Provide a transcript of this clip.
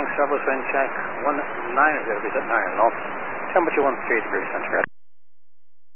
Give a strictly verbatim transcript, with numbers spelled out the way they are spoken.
thanks, Southwest wind check one nine, is going to be at nine knots. Temperature one three degrees centigrade.